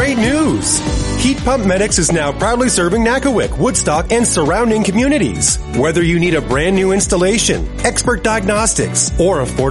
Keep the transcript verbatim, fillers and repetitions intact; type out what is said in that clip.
great news! Heat Pump Medics is now proudly serving Nakawick, Woodstock, and surrounding communities. Whether you need a brand new installation, expert diagnostics, or affordable